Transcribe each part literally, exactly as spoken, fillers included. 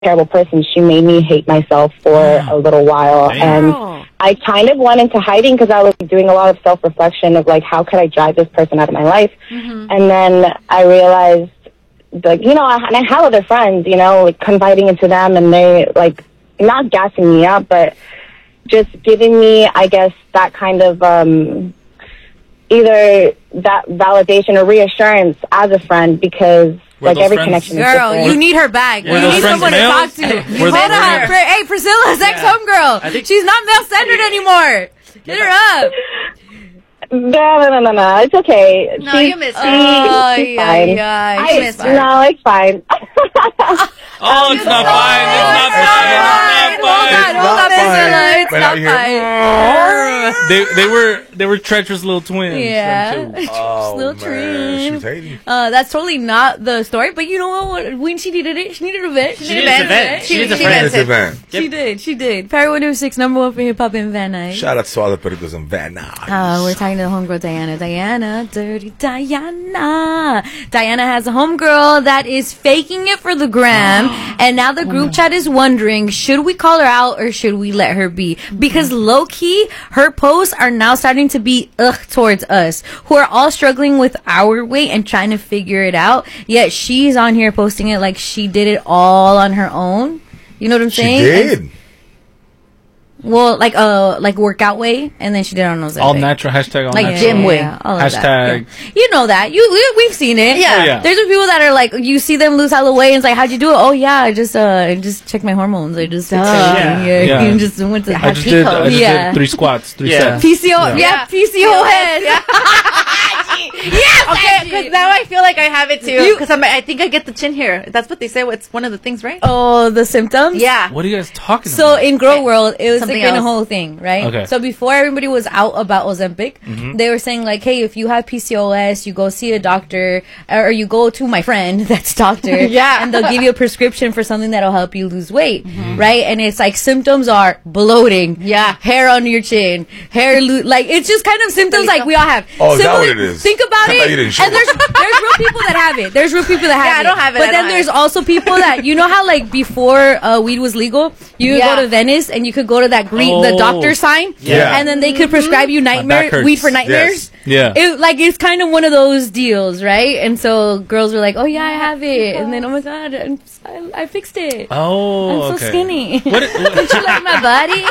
terrible person. She made me hate myself for a little while. Damn. And I kind of went into hiding because I was doing a lot of self-reflection of, like, how could I drive this person out of my life? Mm-hmm. And then I realized, like, you know, I, and I have other friends, you know, like, confiding into them, and they, like, not gassing me up, but just giving me, I guess, that kind of, um, either that validation or reassurance as a friend, because Were like those every friends- connection is Girl, different. you need her back. Were You those need friends someone to males? talk to. Were Hold they- on. Pri- Hey, Priscilla's ex-homegirl. think- She's not male-centered anymore. Hit her up. No, no, no, no, no. It's okay. No, She- you missed her. Oh, she's yeah, fine. yeah. I, You missed her. no, it's fine. Oh, it's not fine. It's not fine. It's not Hold on, fine. hold on, not fine. Priscilla. It's But not out here- fine. They they were they were treacherous little twins. Yeah. them two. Oh, Little man. She was twin. hating. Uh, that's totally not the story, but you know what? When she needed it, she needed a vent. She needed a vent. She needs a She friend. This vented. event. She did. She did. Perry one oh six, number one for hip hop in Van Nuys. Shout out to all the pericos in Van Nuys. Uh, we're talking to the homegirl Diana. Diana, dirty Diana. Diana has a homegirl that is faking it for the gram, and now the group chat is wondering, should we call her out or should we let her be? Because low key, her posts are now starting to be ugh towards us, who are all struggling with our weight and trying to figure it out. Yet she's on here posting it like she did it all on her own. You know what I'm She saying? did. And- well, like uh, like workout way, and then she did it on Ozempic. All natural hashtag all Like natural. gym way. all of that, Hashtag- yeah. You know that. You we, we've seen it. Yeah. Oh, yeah. There's some people that are like, you see them lose hella weight, and it's like, how'd you do it? Oh yeah, I just uh, I just checked my hormones. I just fixed everything. Yeah. Yeah, Yeah. You just went to I just did I just Yeah. did three squats, three Yeah. sets. P C O. Yeah, Yeah. P C O head. Yeah. Yes. Okay, because now I feel like I have it too. You- Because I think I get the chin here. That's what they say. It's one of the things, right? Oh, the symptoms. Yeah. What are you guys talking So about? in Grow World, it was Something like been a else. whole thing, right? Okay. So before everybody was out about Ozempic, Mm-hmm. they were saying like, hey, if you have P C O S, you go see a doctor, or you go to my friend that's doctor, Yeah. and they'll give you a prescription for something that'll help you lose weight, Mm-hmm. right? And it's like symptoms are bloating, Yeah. hair on your chin, hair lo- like it's just kind of symptoms like we all have. Oh, is that Similar- what it is? Think about I it. thought you didn't show And there's there's real people that have it. There's real people that have Yeah, I it. don't have it. But I then don't there's have it. also people that, you know how like before uh, weed was legal, you would Yeah. go to Venice and you could go to that green the Oh. doctor sign, Yeah. and then they could prescribe you nightmare hurts. weed for nightmares. Yeah. It, like it's kind of one of those deals, right? And so girls were like, "Oh yeah, I have it," and then oh my god, I'm, I, I fixed it. Oh, I'm so okay. skinny. What is, what, Don't you like my body?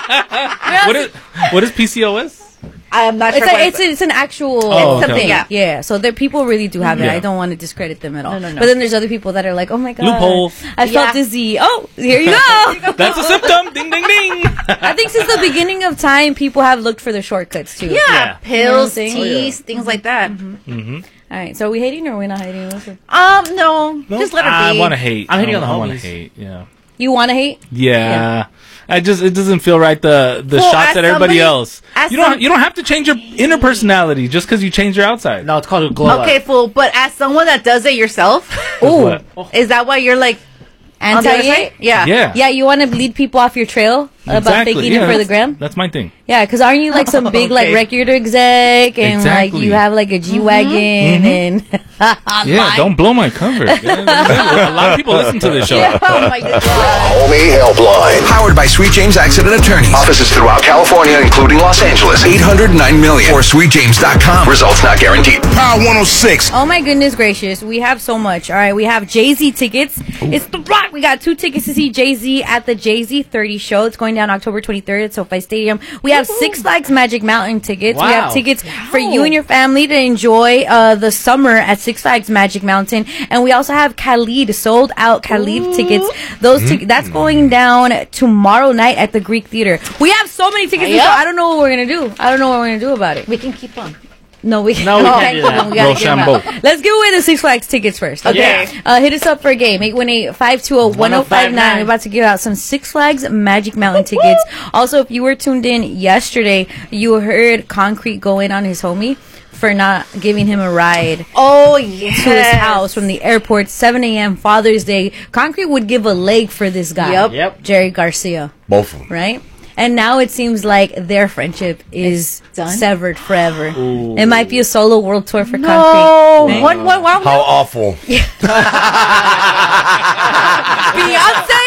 what is what is P C O S? I'm not It's sure. a, what it's a, it's an actual Oh, okay. something. Yeah. Yeah. So there people really do have it. Yeah. I don't want to discredit them at all. No, no, no. But then there's other people that are like, "Oh my god, Loophole. I felt Yeah. dizzy." Oh, here you go. That's a symptom. Ding ding ding. I think since the beginning of time, people have looked for the shortcuts too. yeah, Yeah. pills, You know what I'm saying? teas, things like that. All right. So are we hating or are we not hating? What's it- Um, no, just let her I be. want to hate. I'm hating I, on the I want to homies. hate. Yeah. You want to hate? Yeah. I just it doesn't feel right the the Well, shots as at everybody somebody- else. as You don't some- you don't have to change your inner personality just because you change your outside. No, it's called a glow Okay, up. fool. But as someone that does it yourself, Ooh, What? is that why you're like on the other anti side? it? Yeah. Yeah. Yeah, you want to lead people off your trail about Exactly. faking Yeah, it for the that's- gram? That's my thing. Yeah, because aren't you like some big like Okay. record exec and Exactly. like you have like a G wagon and Yeah, don't blow my cover. Yeah, a lot of people listen to this show. Oh my goodness. Homie Helpline. Powered by Sweet James Accident Attorneys. Offices throughout California, including Los Angeles. eight hundred nine million or sweet james dot com. Results not guaranteed. Power one oh six. Oh my goodness gracious, we have so much. All right, we have Jay-Z tickets. It's The Rock. We got two tickets to see Jay-Z at the Jay-Z thirty show. It's going down October twenty-third at SoFi Stadium. We have Six Flags Magic Mountain tickets. We have Wow. tickets for you and your family to enjoy uh, the summer at Six Flags Magic Mountain. And we also have Khalid, sold out Khalid tickets. Those tic- That's going down tomorrow night at the Greek Theater. We have so many tickets. Yep. So I don't know what we're going to do. I don't know what we're going to do about it. We can keep on. No, we No, we oh, can't do that. we gotta give them Rochambeau. out. Let's give away the Six Flags tickets first. Okay. Yeah. Uh, hit us up for a game. eight one eight, five two zero, one zero five nine. We're about to give out some Six Flags Magic Mountain tickets. Also, if you were tuned in yesterday, you heard Concrete go in on his homie for not giving him a ride Oh yeah. to his house from the airport, seven a.m. Father's Day. Concrete would give a leg for this guy. Yep. Yep. Jerry Garcia. Both of them. Right? and now it seems like their friendship is done? severed forever. Ooh. It might be a solo world tour for no. Concrete. What? What? What? How awful. Beyonce